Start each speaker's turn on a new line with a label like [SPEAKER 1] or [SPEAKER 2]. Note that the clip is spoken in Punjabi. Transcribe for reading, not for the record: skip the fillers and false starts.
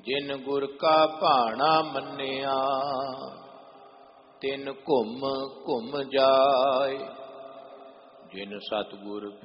[SPEAKER 1] ਜਿਨ ਗੁਰ ਕਾ ਭਾਣਾ ਮੰਨਿਆ, ਤਿਨ ਘੁੰਮ ਘੁੰਮ ਜਾਏ। ਜਿਨ ਸਤਿਗੁਰ